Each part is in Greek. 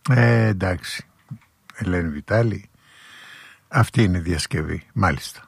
Εντάξει, Ελένη Βιτάλη, αυτή είναι η διασκευή, μάλιστα.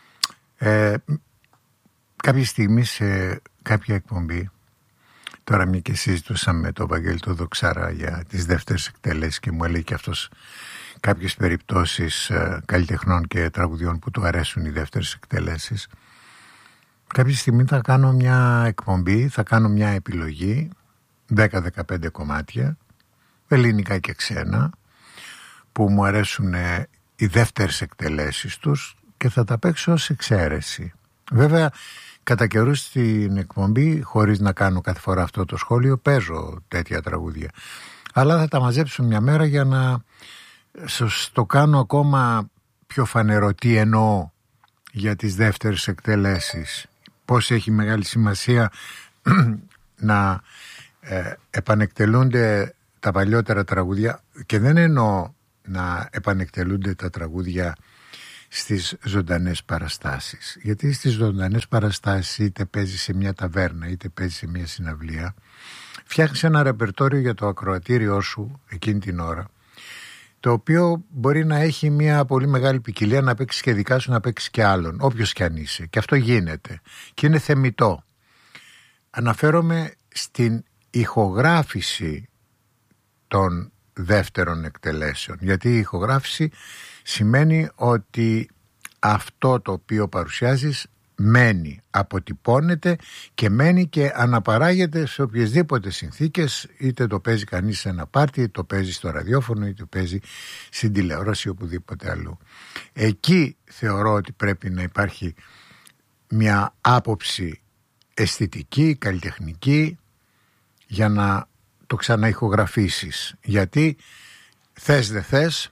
Κάποια στιγμή σε κάποια εκπομπή, τώρα μια και συζητούσαμε με τον Βαγγέλη τον Δοξάρα για τις δεύτερες εκτελέσεις και μου έλεγε και αυτός κάποιες περιπτώσεις καλλιτεχνών και τραγουδιών που του αρέσουν οι δεύτερες εκτελέσεις. Κάποια στιγμή θα κάνω μια εκπομπή, θα κάνω μια επιλογή 10-15 κομμάτια, ελληνικά και ξένα, που μου αρέσουν οι δεύτερες εκτελέσεις τους και θα τα παίξω ως εξαίρεση. Βέβαια, κατά καιρούς στην εκπομπή, χωρίς να κάνω κάθε φορά αυτό το σχόλιο, παίζω τέτοια τραγούδια. Αλλά θα τα μαζέψω μια μέρα για να σας το κάνω ακόμα πιο φανερό τι εννοώ για τις δεύτερες εκτελέσεις. Πώς έχει μεγάλη σημασία να επανεκτελούνται τα παλιότερα τραγούδια, και δεν εννοώ να επανεκτελούνται τα τραγούδια στις ζωντανές παραστάσεις, γιατί στις ζωντανές παραστάσεις είτε παίζει σε μια ταβέρνα είτε παίζει σε μια συναυλία, φτιάχνεις ένα ρεπερτόριο για το ακροατήριό σου εκείνη την ώρα, το οποίο μπορεί να έχει μια πολύ μεγάλη ποικιλία, να παίξεις και δικά σου, να παίξεις και άλλον, όποιος κι αν είσαι, και αυτό γίνεται και είναι θεμιτό. Αναφέρομαι στην ηχογράφηση των δεύτερων εκτελέσεων, γιατί η ηχογράφηση σημαίνει ότι αυτό το οποίο παρουσιάζεις μένει, αποτυπώνεται και μένει και αναπαράγεται σε οποιασδήποτε συνθήκες, είτε το παίζει κανείς σε ένα πάρτι, είτε το παίζει στο ραδιόφωνο, είτε το παίζει στην τηλεόραση, οπουδήποτε αλλού. Εκεί θεωρώ ότι πρέπει να υπάρχει μια άποψη αισθητική, καλλιτεχνική, για να το ξαναηχογραφήσεις, γιατί θες δε θες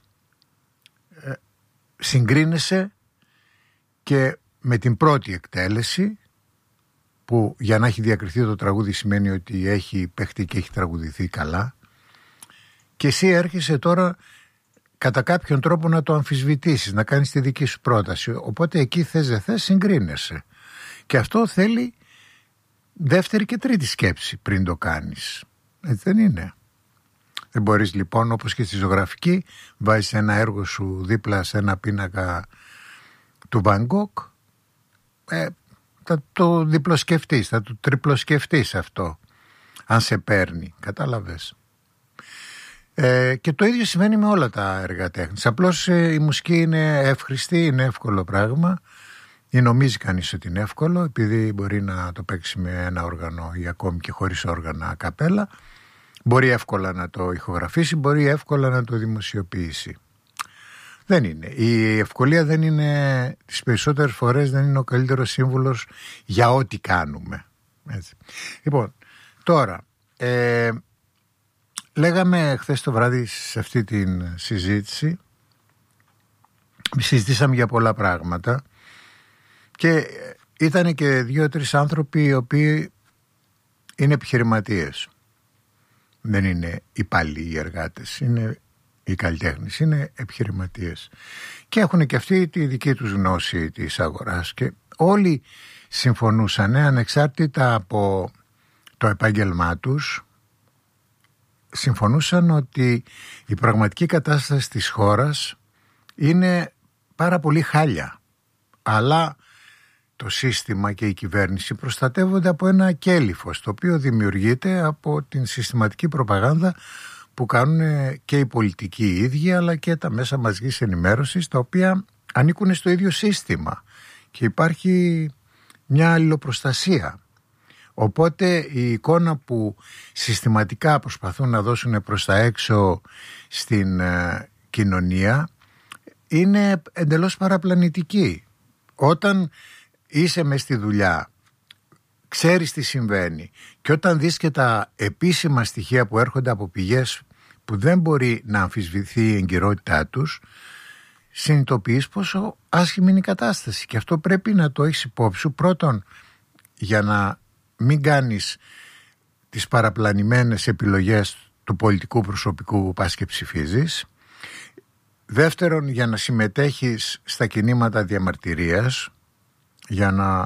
συγκρίνεσαι και με την πρώτη εκτέλεση, που για να έχει διακριθεί το τραγούδι σημαίνει ότι έχει παιχτεί και έχει τραγουδηθεί καλά, και εσύ έρχεσαι τώρα κατά κάποιον τρόπο να το αμφισβητήσεις, να κάνεις τη δική σου πρόταση, οπότε εκεί θες δε θες συγκρίνεσαι, και αυτό θέλει δεύτερη και τρίτη σκέψη πριν το κάνεις. Έτσι δεν είναι? Δεν μπορείς λοιπόν, όπως και στη ζωγραφική, βάζεις ένα έργο σου δίπλα σε ένα πίνακα του Van Gogh, θα το διπλοσκεφτείς, θα το τριπλοσκεφτείς αυτό, αν σε παίρνει, κατάλαβες. Και το ίδιο σημαίνει με όλα τα έργα τέχνης. Απλώς η μουσική είναι εύχρηστη, είναι εύκολο πράγμα, ή νομίζει κανείς ότι είναι εύκολο, επειδή μπορεί να το παίξει με ένα όργανο ή ακόμη και χωρίς όργανα καπέλα. Μπορεί εύκολα να το ηχογραφήσει, μπορεί εύκολα να το δημοσιοποιήσει. Δεν είναι. Η ευκολία δεν είναι, τις περισσότερες φορές δεν είναι ο καλύτερος σύμβουλος για ό,τι κάνουμε. Έτσι. Λοιπόν, τώρα, λέγαμε χθες το βράδυ σε αυτή την συζήτηση, συζητήσαμε για πολλά πράγματα και ήταν και 2-3 άνθρωποι οι οποίοι είναι επιχειρηματίες. Δεν είναι υπάλληλοι οι εργάτες, είναι οι καλλιτέχνες, είναι επιχειρηματίες και έχουν και αυτοί τη δική τους γνώση της αγοράς, και όλοι συμφωνούσαν, ανεξάρτητα από το επάγγελμά τους, συμφωνούσαν ότι η πραγματική κατάσταση της χώρας είναι πάρα πολύ χάλια, αλλά το σύστημα και η κυβέρνηση προστατεύονται από ένα κέλυφος, το οποίο δημιουργείται από την συστηματική προπαγάνδα που κάνουν και οι πολιτικοί οι ίδιοι, αλλά και τα μέσα μαζικής ενημέρωσης, τα οποία ανήκουν στο ίδιο σύστημα και υπάρχει μια αλληλοπροστασία. Οπότε η εικόνα που συστηματικά προσπαθούν να δώσουν προς τα έξω στην κοινωνία είναι εντελώς παραπλανητική. Όταν είσαι μες στη δουλειά, ξέρεις τι συμβαίνει, και όταν δεις και τα επίσημα στοιχεία που έρχονται από πηγές που δεν μπορεί να αμφισβητηθεί η εγκυρότητά τους, συνειδητοποιείς πόσο άσχημη είναι η κατάσταση, και αυτό πρέπει να το έχεις υπόψη σου, πρώτον για να μην κάνεις τις παραπλανημένες επιλογές του πολιτικού προσωπικού που πας και ψηφίζεις, δεύτερον για να συμμετέχεις στα κινήματα διαμαρτυρίας, για να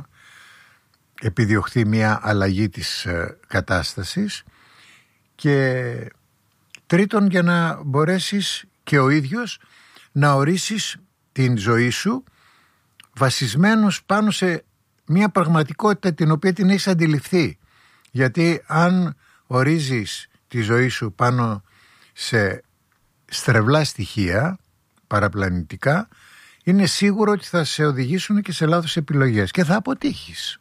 επιδιωχθεί μια αλλαγή της κατάστασης, και Τρίτον, για να μπορέσεις και ο ίδιος να ορίσεις την ζωή σου βασισμένος πάνω σε μια πραγματικότητα την οποία την έχεις αντιληφθεί. Γιατί αν ορίζεις τη ζωή σου πάνω σε στρεβλά στοιχεία παραπλανητικά, είναι σίγουρο ότι θα σε οδηγήσουν και σε λάθος επιλογές και θα αποτύχεις.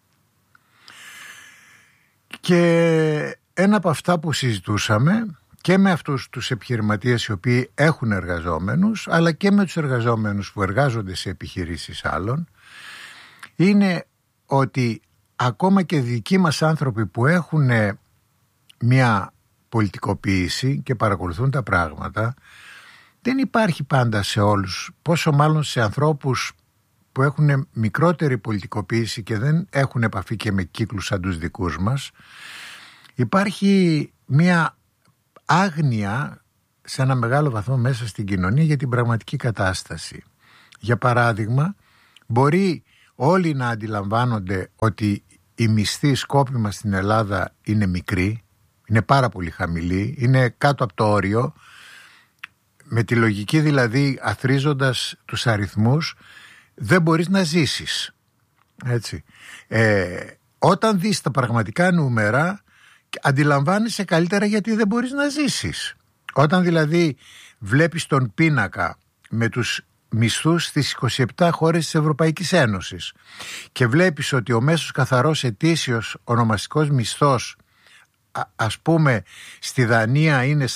Και ένα από αυτά που συζητούσαμε και με αυτούς τους επιχειρηματίες οι οποίοι έχουν εργαζόμενους, αλλά και με τους εργαζόμενους που εργάζονται σε επιχειρήσεις άλλων, είναι ότι ακόμα και δικοί μας άνθρωποι που έχουν μια πολιτικοποίηση και παρακολουθούν τα πράγματα, δεν υπάρχει πάντα σε όλους, πόσο μάλλον σε ανθρώπους που έχουν μικρότερη πολιτικοποίηση και δεν έχουν επαφή και με κύκλους σαν τους δικούς μας, υπάρχει μια άγνοια σε ένα μεγάλο βαθμό μέσα στην κοινωνία για την πραγματική κατάσταση. Για παράδειγμα, μπορεί όλοι να αντιλαμβάνονται ότι οι μισθοί σκόπιμα στην Ελλάδα είναι μικροί, είναι πάρα πολύ χαμηλοί, είναι κάτω από το όριο, με τη λογική δηλαδή αθροίζοντας τους αριθμούς δεν μπορείς να ζήσεις. Έτσι. Όταν δεις τα πραγματικά νούμερα αντιλαμβάνεσαι καλύτερα γιατί δεν μπορείς να ζήσεις. Όταν δηλαδή βλέπεις τον πίνακα με τους μισθούς στις 27 χώρες της Ευρωπαϊκής Ένωσης και βλέπεις ότι ο μέσος καθαρός ετήσιος ονομαστικός μισθός, ας πούμε στη Δανία είναι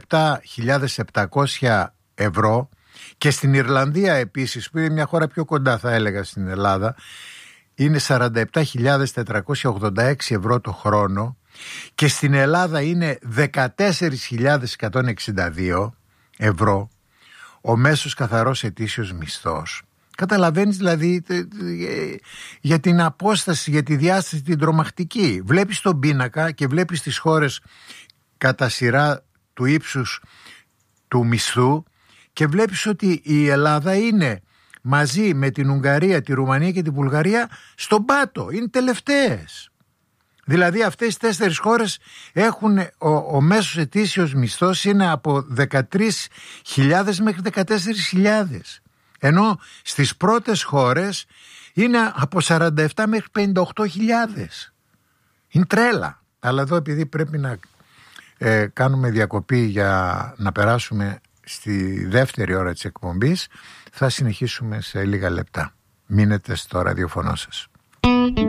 47.700 ευρώ και στην Ιρλανδία επίσης, που είναι μια χώρα πιο κοντά θα έλεγα στην Ελλάδα, είναι 47.486 ευρώ το χρόνο και στην Ελλάδα είναι 14.162 ευρώ ο μέσος καθαρός ετήσιος μισθός. Καταλαβαίνεις δηλαδή για την απόσταση, για τη διάσταση την τρομακτική. Βλέπεις τον πίνακα και βλέπεις τις χώρες κατά σειρά του ύψους του μισθού και βλέπεις ότι η Ελλάδα είναι μαζί με την Ουγγαρία, τη Ρουμανία και την Βουλγαρία στον πάτο, είναι τελευταίες. Δηλαδή αυτές οι 4 χώρες έχουν ο μέσος ετήσιος μισθός είναι από 13.000 μέχρι 14.000. Ενώ στις πρώτες χώρες είναι από 47 μέχρι 58.000. Είναι τρέλα. Αλλά εδώ επειδή πρέπει να κάνουμε διακοπή για να περάσουμε στη δεύτερη ώρα της εκπομπής, θα συνεχίσουμε σε λίγα λεπτά. Μείνετε στο ραδιοφωνό σας.